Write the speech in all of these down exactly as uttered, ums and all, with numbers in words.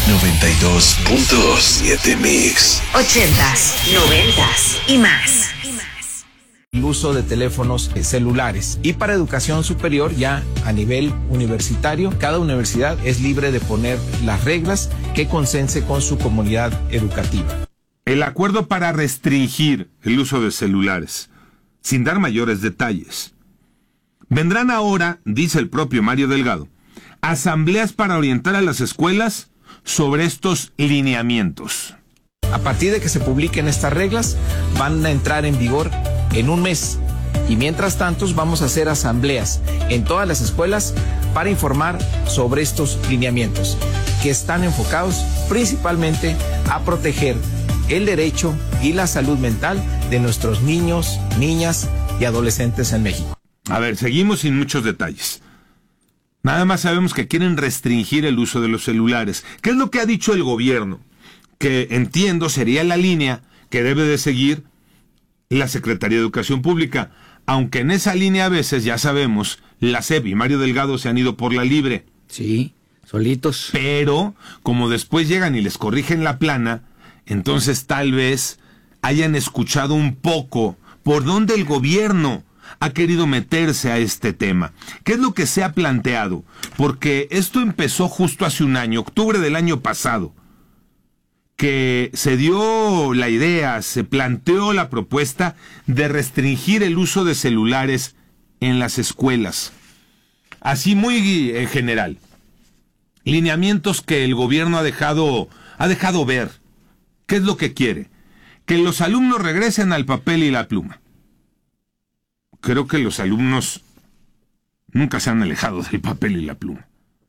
noventa y dos punto siete Mix. Ochentas, noventas y más. El uso de teléfonos celulares. Y para educación superior, ya a nivel universitario, cada universidad es libre de poner las reglas que consense con su comunidad educativa. El acuerdo para restringir el uso de celulares, sin dar mayores detalles. Vendrán ahora, dice el propio Mario Delgado, asambleas para orientar a las escuelas sobre estos lineamientos. A partir de que se publiquen estas reglas, van a entrar en vigor en un mes. Y mientras tanto, vamos a hacer asambleas en todas las escuelas para informar sobre estos lineamientos, que están enfocados principalmente a proteger el derecho y la salud mental de nuestros niños, niñas y adolescentes en México. A ver, seguimos sin muchos detalles. Nada más sabemos que quieren restringir el uso de los celulares. ¿Qué es lo que ha dicho el gobierno? Que entiendo sería la línea que debe de seguir la Secretaría de Educación Pública, aunque en esa línea a veces, ya sabemos, la S E P y Mario Delgado se han ido por la libre. Sí, solitos. Pero, como después llegan y les corrigen la plana, entonces tal vez hayan escuchado un poco por dónde el gobierno ha querido meterse a este tema. ¿Qué es lo que se ha planteado? Porque esto empezó justo hace un año, octubre del año pasado, que se dio la idea, se planteó la propuesta de restringir el uso de celulares en las escuelas. Así muy en general. Lineamientos que el gobierno ha dejado, ha dejado ver. ¿Qué es lo que quiere? Que los alumnos regresen al papel y la pluma. Creo que los alumnos nunca se han alejado del papel y la pluma.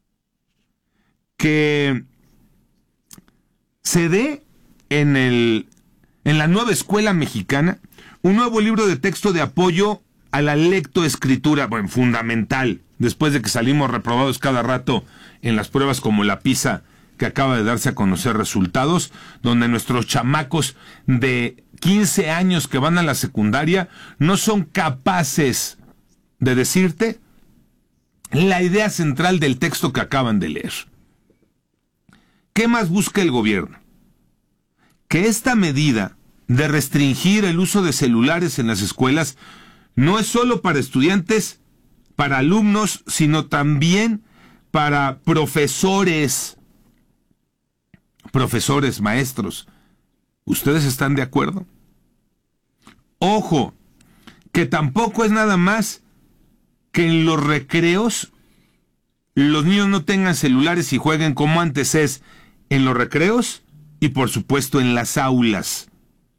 Que se dé en, el, en la nueva escuela mexicana un nuevo libro de texto de apoyo a la lectoescritura, bueno, fundamental, después de que salimos reprobados cada rato en las pruebas como la PISA, que acaba de darse a conocer resultados, donde nuestros chamacos de quince años que van a la secundaria no son capaces de decirte la idea central del texto que acaban de leer. ¿Qué más busca el gobierno? Que esta medida de restringir el uso de celulares en las escuelas no es solo para estudiantes, para alumnos, sino también para profesores, profesores, maestros. ¿Ustedes están de acuerdo? Ojo, que tampoco es nada más que en los recreos los niños no tengan celulares y jueguen como antes es, en los recreos y por supuesto en las aulas.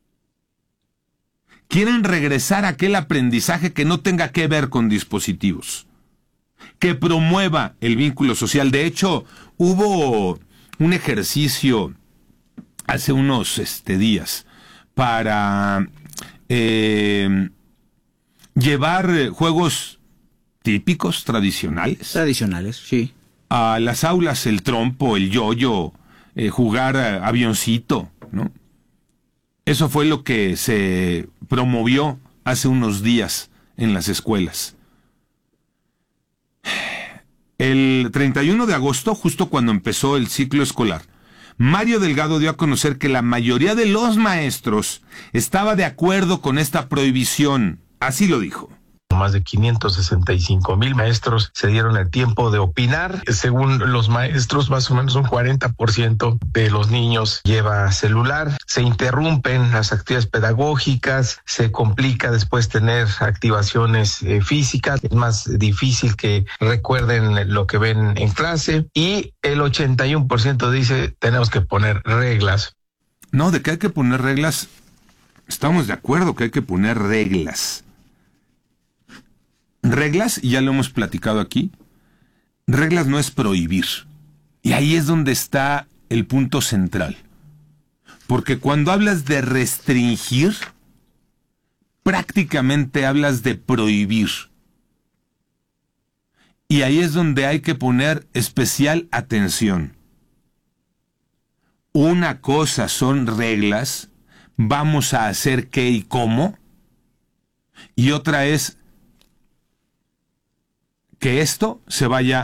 Quieren regresar a aquel aprendizaje que no tenga que ver con dispositivos, que promueva el vínculo social. De hecho, hubo un ejercicio hace unos este, días para eh, llevar juegos típicos, tradicionales. Tradicionales, sí. A las aulas, el trompo, el yoyo, eh, jugar a, avioncito, ¿no? Eso fue lo que se promovió hace unos días en las escuelas. El treinta y uno de agosto, justo cuando empezó el ciclo escolar, Mario Delgado dio a conocer que la mayoría de los maestros estaba de acuerdo con esta prohibición. Así lo dijo. Más de quinientos sesenta y cinco mil maestros se dieron el tiempo de opinar. Según los maestros, más o menos un cuarenta por ciento de los niños lleva celular. Se interrumpen las actividades pedagógicas, se complica después tener activaciones eh, físicas. Es más difícil que recuerden lo que ven en clase. Y el ochenta y uno por ciento dice, tenemos que poner reglas. No, de que hay que poner reglas, estamos de acuerdo que hay que poner reglas. Reglas, y ya lo hemos platicado aquí, reglas no es prohibir. Y ahí es donde está el punto central. Porque cuando hablas de restringir, prácticamente hablas de prohibir. Y ahí es donde hay que poner especial atención. Una cosa son reglas, vamos a hacer qué y cómo, y otra es que esto se vaya